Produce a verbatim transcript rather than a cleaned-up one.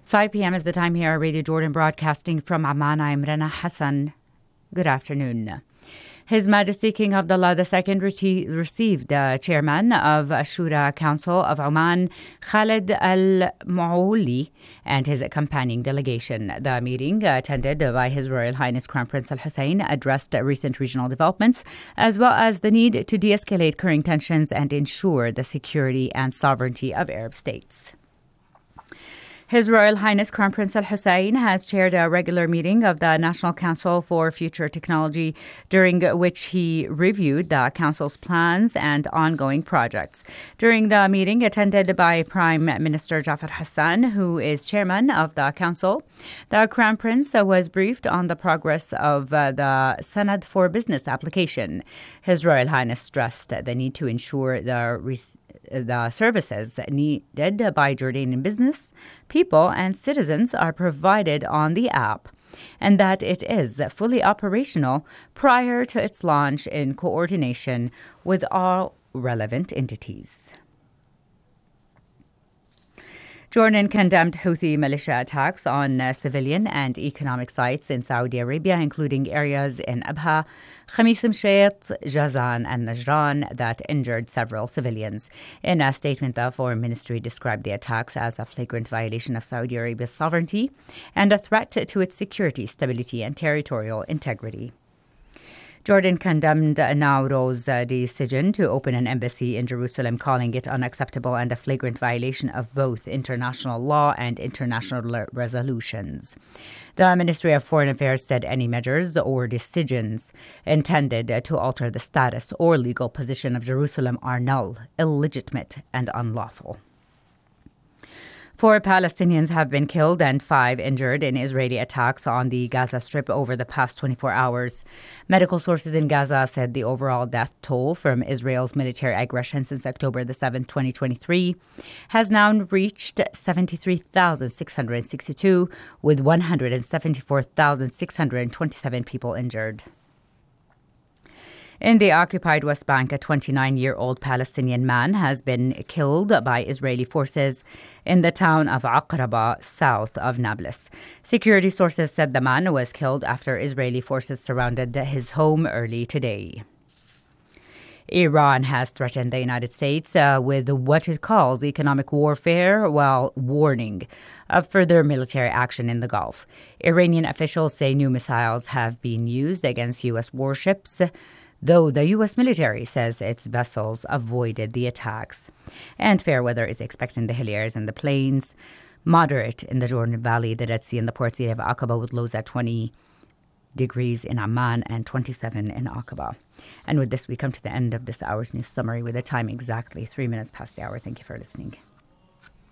five p.m. is the time here at Radio Jordan, broadcasting from Amman. I'm Rana Hassan. Good afternoon. His Majesty King Abdullah the Second re- received uh, Chairman of Shura Council of Oman, Khalid Al Maouli, and his accompanying delegation. The meeting, uh, attended by His Royal Highness Crown Prince Al Hussein, addressed uh, recent regional developments, as well as the need to de-escalate current tensions and ensure the security and sovereignty of Arab states. His Royal Highness Crown Prince Al Hussein has chaired a regular meeting of the National Council for Future Technology, during which he reviewed the Council's plans and ongoing projects. During the meeting, attended by Prime Minister Jafar Hassan, who is chairman of the Council, the Crown Prince was briefed on the progress of uh, the Sanad for Business application. His Royal Highness stressed the need to ensure the res- the services needed by Jordanian business, people, and citizens are provided on the app, and that it is fully operational prior to its launch in coordination with all relevant entities. Jordan condemned Houthi militia attacks on uh, civilian and economic sites in Saudi Arabia, including areas in Abha, Khamis Mshet, Jazan, and Najran that injured several civilians. In a statement, the Foreign Ministry described the attacks as a flagrant violation of Saudi Arabia's sovereignty and a threat to its security, stability, and territorial integrity. Jordan condemned Nauro's uh, decision to open an embassy in Jerusalem, calling it unacceptable and a flagrant violation of both international law and international resolutions. The Ministry of Foreign Affairs said any measures or decisions intended to alter the status or legal position of Jerusalem are null, illegitimate, and unlawful. Four Palestinians have been killed and five injured in Israeli attacks on the Gaza Strip over the past twenty-four hours. Medical sources in Gaza said the overall death toll from Israel's military aggression since October the seventh, twenty twenty-three, has now reached seventy-three thousand six hundred sixty-two, with one hundred seventy-four thousand six hundred twenty-seven people injured. In the occupied West Bank, a twenty-nine-year-old Palestinian man has been killed by Israeli forces in the town of Aqraba, south of Nablus. Security sources said the man was killed after Israeli forces surrounded his home early today. Iran has threatened the United States uh, with what it calls economic warfare, while warning of further military action in the Gulf. Iranian officials say new missiles have been used against U S warships, though the U S military says its vessels avoided the attacks. And fair weather is expected in the hilly areas and the plains, moderate in the Jordan Valley, the Dead Sea, and the port city of Aqaba, with lows at twenty degrees in Amman and twenty-seven in Aqaba. And with this, we come to the end of this hour's news summary with the time exactly three minutes past the hour. Thank you for listening.